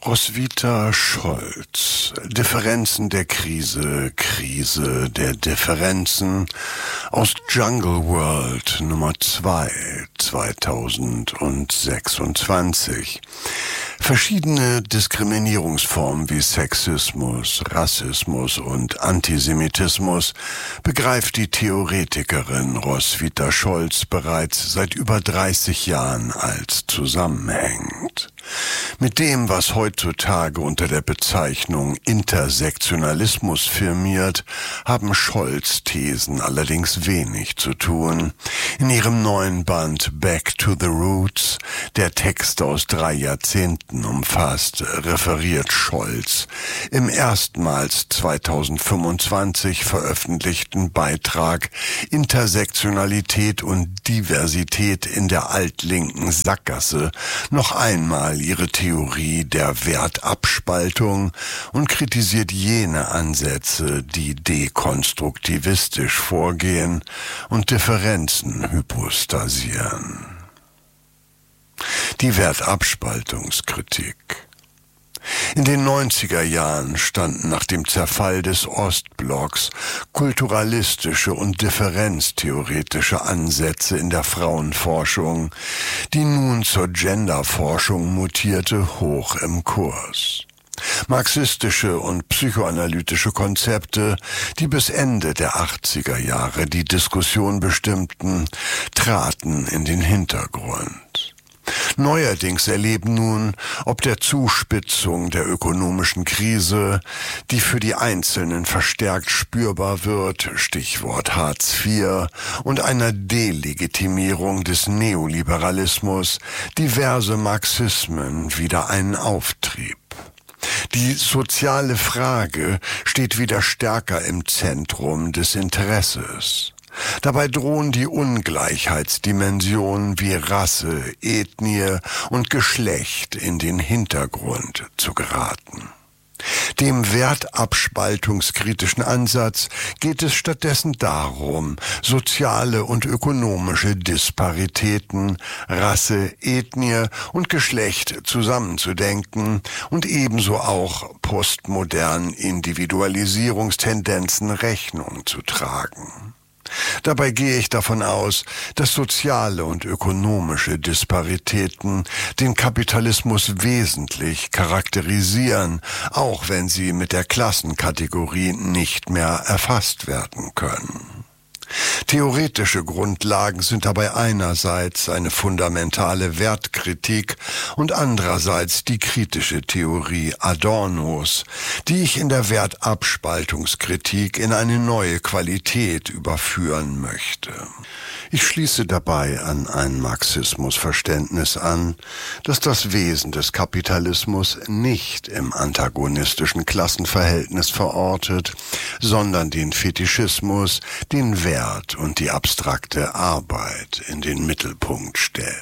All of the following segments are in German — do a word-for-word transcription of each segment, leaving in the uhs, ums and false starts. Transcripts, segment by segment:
Roswitha Scholz. Differenzen der Krise, Krise der Differenzen aus Jungle World Nummer zwei, zweitausendsechsundzwanzig. Verschiedene Diskriminierungsformen wie Sexismus, Rassismus und Antisemitismus begreift die Theoretikerin Roswitha Scholz bereits seit über dreißig Jahren als zusammenhängend. Mit dem, was heutzutage unter der Bezeichnung Intersektionalismus firmiert, haben Scholz' Thesen allerdings wenig zu tun. In ihrem neuen Band Back to the Roots, der Texte aus drei Jahrzehnten umfasst, referiert Scholz im erstmals zweitausendfünfundzwanzig veröffentlichten Beitrag Intersektionalität und Diversität in der altlinken Sackgasse noch einmal ihre Theorie der Wertabspaltung und kritisiert jene Ansätze, die dekonstruktivistisch vorgehen und Differenzen hypostasieren. Die Wertabspaltungskritik. In den neunziger Jahren standen nach dem Zerfall des Ostblocks kulturalistische und differenztheoretische Ansätze in der Frauenforschung, die nun zur Genderforschung mutierte, hoch im Kurs. Marxistische und psychoanalytische Konzepte, die bis Ende der achtziger Jahre die Diskussion bestimmten, traten in den Hintergrund. Neuerdings erleben nun, ob der Zuspitzung der ökonomischen Krise, die für die Einzelnen verstärkt spürbar wird, Stichwort Hartz vier, und einer Delegitimierung des Neoliberalismus, diverse Marxismen wieder einen Auftrieb. Die soziale Frage steht wieder stärker im Zentrum des Interesses. Dabei drohen die Ungleichheitsdimensionen wie Rasse, Ethnie und Geschlecht in den Hintergrund zu geraten. Dem wertabspaltungskritischen Ansatz geht es stattdessen darum, soziale und ökonomische Disparitäten, Rasse, Ethnie und Geschlecht zusammenzudenken und ebenso auch postmodernen Individualisierungstendenzen Rechnung zu tragen. Dabei gehe ich davon aus, dass soziale und ökonomische Disparitäten den Kapitalismus wesentlich charakterisieren, auch wenn sie mit der Klassenkategorie nicht mehr erfasst werden können. Theoretische Grundlagen sind dabei einerseits eine fundamentale Wertkritik und andererseits die kritische Theorie Adornos, die ich in der Wertabspaltungskritik in eine neue Qualität überführen möchte. Ich schließe dabei an ein Marxismusverständnis an, das das Wesen des Kapitalismus nicht im antagonistischen Klassenverhältnis verortet, sondern den Fetischismus, den Wert und die abstrakte Arbeit in den Mittelpunkt stellt.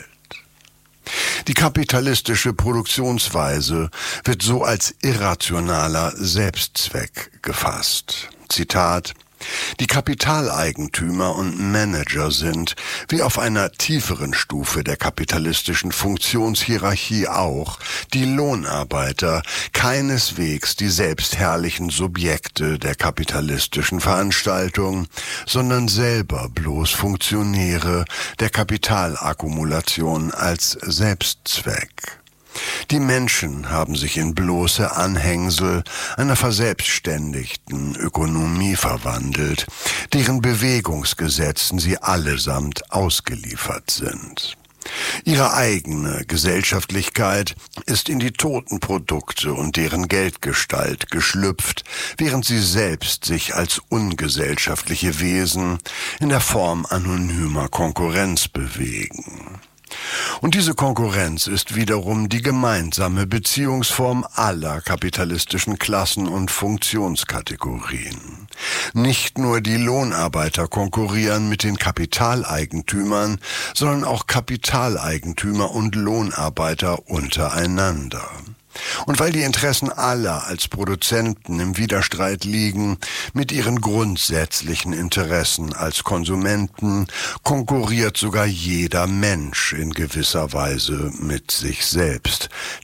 Die kapitalistische Produktionsweise wird so als irrationaler Selbstzweck gefasst. Zitat: Die Kapitaleigentümer und Manager sind, wie auf einer tieferen Stufe der kapitalistischen Funktionshierarchie auch, die Lohnarbeiter, keineswegs die selbstherrlichen Subjekte der kapitalistischen Veranstaltung, sondern selber bloß Funktionäre der Kapitalakkumulation als Selbstzweck. Die Menschen haben sich in bloße Anhängsel einer verselbstständigten Ökonomie verwandelt, deren Bewegungsgesetzen sie allesamt ausgeliefert sind. Ihre eigene Gesellschaftlichkeit ist in die toten Produkte und deren Geldgestalt geschlüpft, während sie selbst sich als ungesellschaftliche Wesen in der Form anonymer Konkurrenz bewegen. Und diese Konkurrenz ist wiederum die gemeinsame Beziehungsform aller kapitalistischen Klassen und Funktionskategorien. Nicht nur die Lohnarbeiter konkurrieren mit den Kapitaleigentümern, sondern auch Kapitaleigentümer und Lohnarbeiter untereinander. Und weil die Interessen aller als Produzenten im Widerstreit liegen mit ihren grundsätzlichen Interessen als Konsumenten, konkurriert sogar jeder Mensch in gewisser Weise mit sich selbst.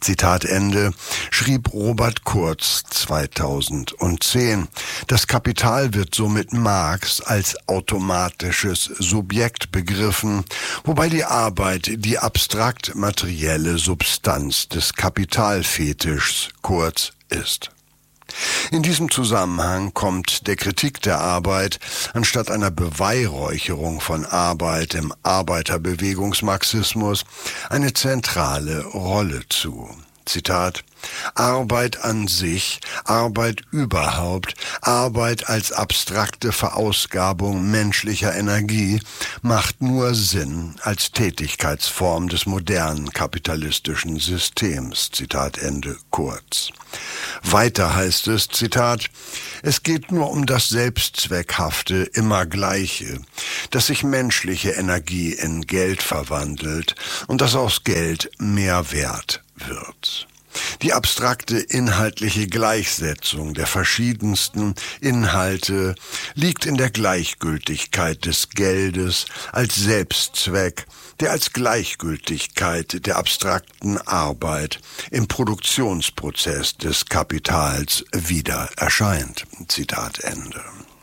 Zitat Ende, schrieb Robert Kurz zweitausendzehn. Das Kapital wird somit Marx als automatisches Subjekt begriffen, wobei die Arbeit die abstrakt materielle Substanz des Kapitalfetischs Kurz ist. In diesem Zusammenhang kommt der Kritik der Arbeit anstatt einer Beweihräucherung von Arbeit im Arbeiterbewegungsmarxismus eine zentrale Rolle zu. Zitat: Arbeit an sich, Arbeit überhaupt, Arbeit als abstrakte Verausgabung menschlicher Energie macht nur Sinn als Tätigkeitsform des modernen kapitalistischen Systems. Zitat Ende, Kurz. Weiter heißt es, Zitat: Es geht nur um das Selbstzweckhafte, immer Gleiche, dass sich menschliche Energie in Geld verwandelt und dass aus Geld mehr Wert wird. Die abstrakte inhaltliche Gleichsetzung der verschiedensten Inhalte liegt in der Gleichgültigkeit des Geldes als Selbstzweck, der als Gleichgültigkeit der abstrakten Arbeit im Produktionsprozess des Kapitals wieder erscheint. Zitat Ende.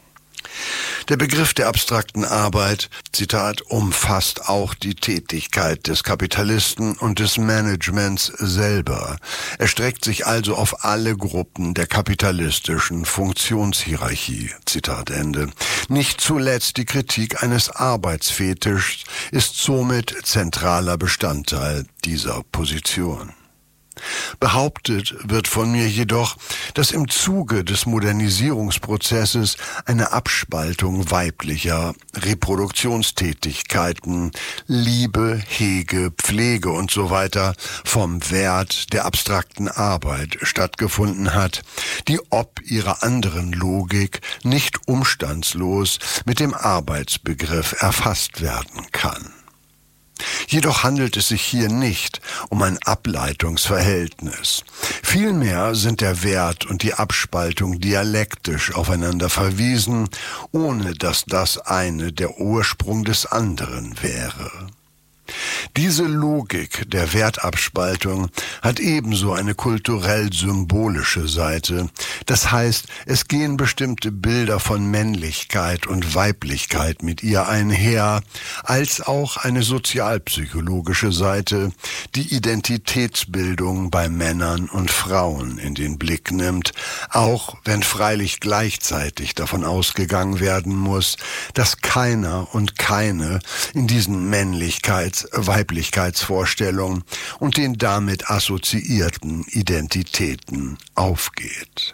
Der Begriff der abstrakten Arbeit, Zitat, umfasst auch die Tätigkeit des Kapitalisten und des Managements selber. Er streckt sich also auf alle Gruppen der kapitalistischen Funktionshierarchie. Zitat Ende. Nicht zuletzt die Kritik eines Arbeitsfetischs ist somit zentraler Bestandteil dieser Position. Behauptet wird von mir jedoch, dass im Zuge des Modernisierungsprozesses eine Abspaltung weiblicher Reproduktionstätigkeiten, Liebe, Hege, Pflege und so weiter vom Wert der abstrakten Arbeit stattgefunden hat, die ob ihrer anderen Logik nicht umstandslos mit dem Arbeitsbegriff erfasst werden kann. Jedoch handelt es sich hier nicht um ein Ableitungsverhältnis. Vielmehr sind der Wert und die Abspaltung dialektisch aufeinander verwiesen, ohne dass das eine der Ursprung des anderen wäre. Diese Logik der Wertabspaltung hat ebenso eine kulturell-symbolische Seite. Das heißt, es gehen bestimmte Bilder von Männlichkeit und Weiblichkeit mit ihr einher, als auch eine sozialpsychologische Seite, die Identitätsbildung bei Männern und Frauen in den Blick nimmt, auch wenn freilich gleichzeitig davon ausgegangen werden muss, dass keiner und keine in diesen Männlichkeits- Weiblichkeitsvorstellungen und den damit assoziierten Identitäten aufgeht.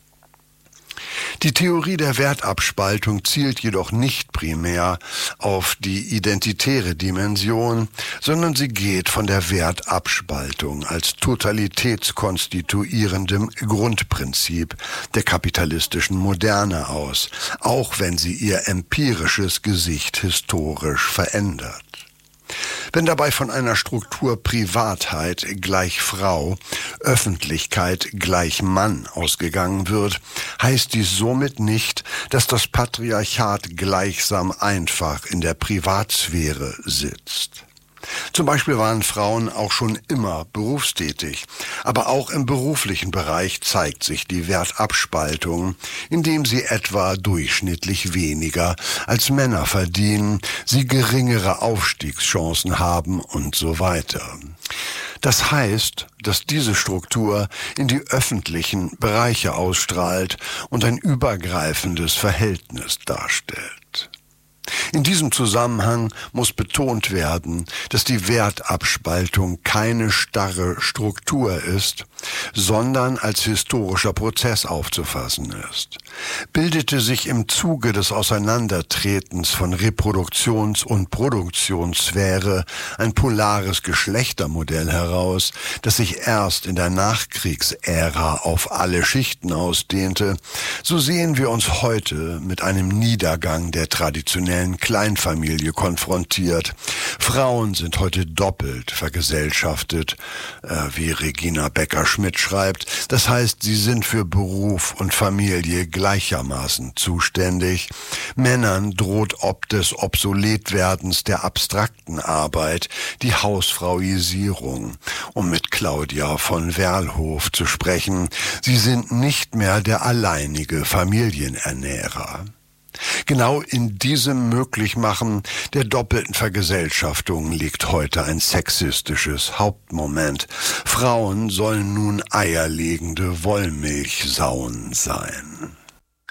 Die Theorie der Wertabspaltung zielt jedoch nicht primär auf die identitäre Dimension, sondern sie geht von der Wertabspaltung als totalitätskonstituierendem Grundprinzip der kapitalistischen Moderne aus, auch wenn sie ihr empirisches Gesicht historisch verändert. Wenn dabei von einer Struktur Privatheit gleich Frau, Öffentlichkeit gleich Mann ausgegangen wird, heißt dies somit nicht, dass das Patriarchat gleichsam einfach in der Privatsphäre sitzt. Zum Beispiel waren Frauen auch schon immer berufstätig, aber auch im beruflichen Bereich zeigt sich die Wertabspaltung, indem sie etwa durchschnittlich weniger als Männer verdienen, sie geringere Aufstiegschancen haben und so weiter. Das heißt, dass diese Struktur in die öffentlichen Bereiche ausstrahlt und ein übergreifendes Verhältnis darstellt. In diesem Zusammenhang muss betont werden, dass die Wertabspaltung keine starre Struktur ist, sondern als historischer Prozess aufzufassen ist. Bildete sich im Zuge des Auseinandertretens von Reproduktions- und Produktionssphäre ein polares Geschlechtermodell heraus, das sich erst in der Nachkriegsära auf alle Schichten ausdehnte, so sehen wir uns heute mit einem Niedergang der traditionellen Kleinfamilie konfrontiert. Frauen sind heute doppelt vergesellschaftet, äh, wie Regina Becker Schmidt schreibt, das heißt, sie sind für Beruf und Familie gleichermaßen zuständig. Männern droht ob des Obsoletwerdens der abstrakten Arbeit die Hausfrauisierung. Um mit Claudia von Werlhof zu sprechen, sie sind nicht mehr der alleinige Familienernährer. Genau in diesem Möglichmachen der doppelten Vergesellschaftung liegt heute ein sexistisches Hauptmoment. Frauen sollen nun eierlegende Wollmilchsauen sein.